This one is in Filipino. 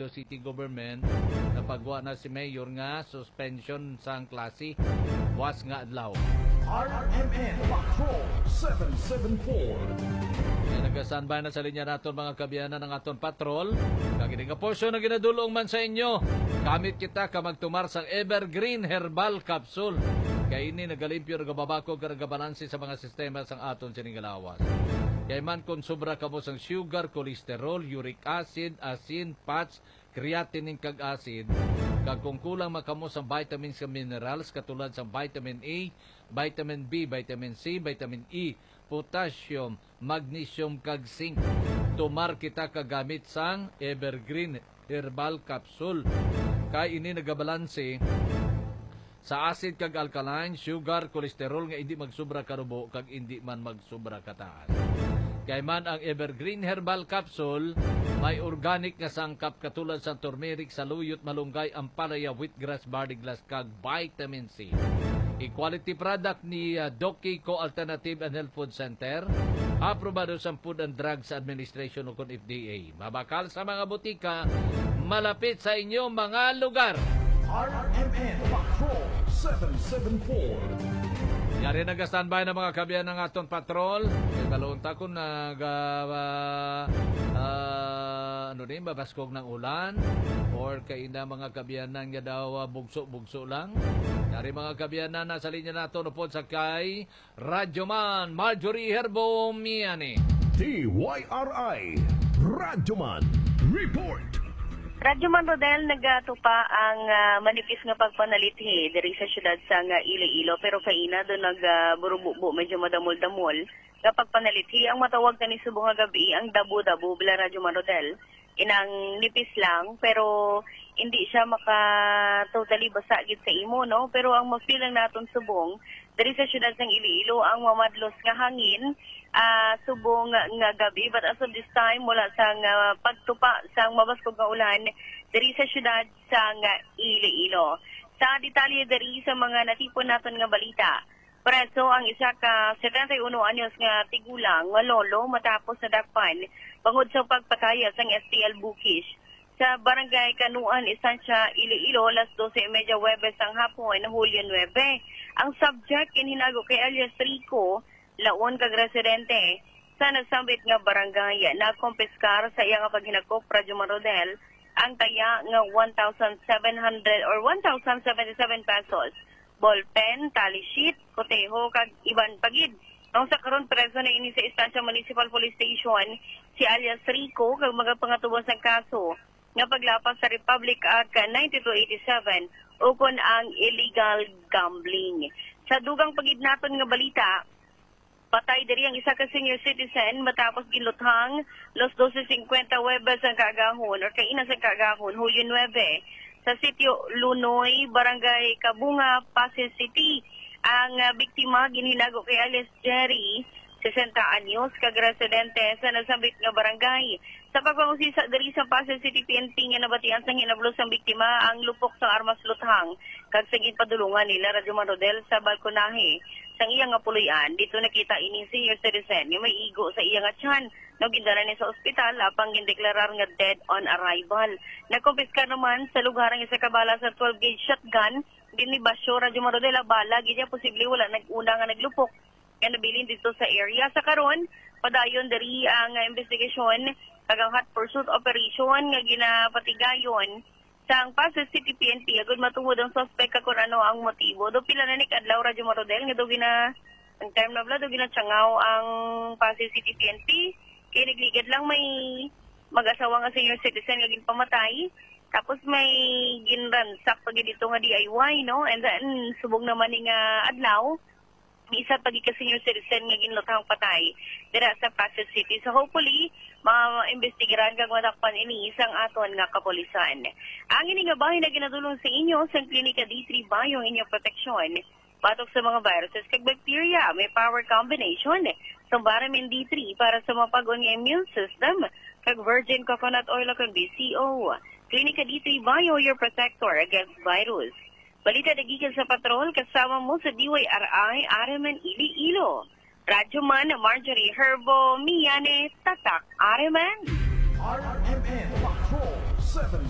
Iloilo City Government napagwa na si Mayor nga suspension sang klase was nga adlaw. RMN Patrol 774. Nagasanbay na sa linya naton mga kabiyanan ng aton patrol. Kagini nga portion na ginadulong man sa inyo. Kamit kita ka magtumar sang Evergreen Herbal Capsule. Kaya ini nagalimpyo nagababako karagabalansi sa mga sistema sang aton siningalawas. Kaya man kung sobra ka mo sang sugar, cholesterol, uric acid, asin, fats, creatinine kag acid, kag kung kulang makamo sa vitamins sa minerals katulad sa vitamin A, vitamin B, vitamin C, vitamin E, potassium, magnesium kag zinc. Tumar kita kagamit sang Evergreen Herbal Capsule. Kay ini nagabalanse sa acid kag alkaline, sugar, cholesterol nga hindi magsubra karubo kag hindi man magsubra kataas. Kay man ang Evergreen Herbal Capsule may organic nga sangkap katulad sa turmeric, saluyot, malunggay, ampalaya, wheatgrass, barley grass kag vitamin C. Equality product ni Doki Co Alternative and Health Food Center. Aprobado sa Food and Drugs Administration o FDA. Mabakal sa mga butika, malapit sa inyong mga lugar. RMN Patrol 774. Yari nag-standby na mga kabiyan ng aton patrol. Kaya balunta ko babaskog ng ulan or kay na mga kabiyanan nga daw bugso-bugso lang. Yari mga kabiyanan nasa linya nato upod sa kay Radyoman Marjorie Herbo Miani. TYRI Radyoman Report. Radyoman Rodel, nagatupa ang manipis nga pagpanalithi diri sa syudad sa Iloilo pero kaina do nagburububo medyo madamol-damol nga pagpanalithi ang matawag kani subong nga gabi ang dabu-dabu bila Radyoman Rodel. Inang nipis lang pero hindi siya totally basa gid sa imo no pero ang mafeel lang naton subong diri sa syudad sang Iloilo ang mamadlos nga hangin subong nga gabi but as of this time mula sang pagtupa sang mabaskog nga ulan diri sa syudad sang Iloilo. Sa detalye diri sa mga natipon naton nga balita, preso ang isa ka 71 anyos nga tigulang nga lolo matapos nadakpan bangod sa pagpataya sang STL Bukis sa barangay Kanuan, Estancia, Iloilo, alas 12:30 Huwebes ang hapon, Hulyo 9. Ang subject inhinago kay alias Rico laon kag residente sa nasambit nga barangay na kompiskar sa iya nga paghinagkop Radyoman Rodel ang taya nga 1,700 or 1,077 pesos, ballpen, tally sheet, koteho kag iban pagid. Ang sa karon preso na ini sa Estancia Municipal Police Station si alias Rico kag magapangatuban sa kaso nga paglapas sa Republic Act 9287 ukon ang illegal gambling. Sa dugang pagid naton nga balita, patay diri ang isa ka senior citizen matapos giluthang los 12:50 Huwebes ang kagahon or kaina sa kagahon Hulyo 9 sa sitio Lunoy, Barangay Kabunga, Pasig City. Ang biktima ginhinago kay alias Jerry, 60 anyos, kag residente sa nasambit nga barangay. Sa pagpangusisa diri sa Pasig City PNP nga nabatian sa hinablos ang biktima ang lupok sa armas luthang kag saging padulungan nila Radyoman Rodel sa balkonahe sang iyang nga puloy-an. Dito nakita ini senior citizen nga may igo sa iyang nga tiyan. No, gindala ni sa ospital apang gindeklarar nga dead on arrival. Nakumpiskar naman sa lugar ang isa ka bala sa 12-gauge shotgun ginibasyo Radyoman Rodel bala gidya posible wala nag-una nga naglupok nga nabilin dito sa area. Sa karon padayon diri ang investigation kag ang hot pursuit operation nga ginapatigayon sa Pasig City PNP agud matungod ang suspect kung ano ang motibo. Do pila na ni kadlaw Radyoman Rodel nga do ang term na do ginatsangaw ang Pasig City PNP kay nagligid lang may mag-asawa nga senior citizen nga ginpamatay tapos may ginransak pag dito nga DIY no and then subong naman ni nga adlaw isa pag senior citizen nga ginlutang patay dira sa Pasig City. So hopefully ma-investigaran kag matakpan ini isang aton nga kapulisan. Ang ini nga bahin na ginadulong sa inyo sa Klinika D3 Bayong inyong proteksyon batok sa mga viruses kag bacteria. May power combination sa vitamin D3 para sa mapag-on nga immune system kag virgin coconut oil kag BCO. Klinika D3 Bio, your protector against virus. Balita dagikan sa patrol kasama mo sa DYRI RMN Iloilo. Radyoman Marjorie Herbo Miane Tatak RMN. RMN Patrol 7